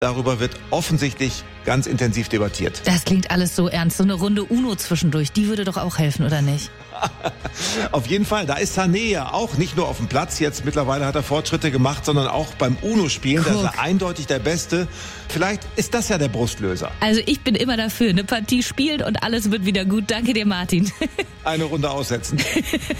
Darüber wird offensichtlich ganz intensiv debattiert. Das klingt alles so ernst. So eine Runde Uno zwischendurch, die würde doch auch helfen, oder nicht? Auf jeden Fall, da ist Sané ja auch nicht nur auf dem Platz. Jetzt mittlerweile hat er Fortschritte gemacht, sondern auch beim Uno-Spielen. Da ist er eindeutig der Beste. Vielleicht ist das ja der Brustlöser. Also ich bin immer dafür. Eine Partie spielen und alles wird wieder gut. Danke dir, Martin. Eine Runde aussetzen.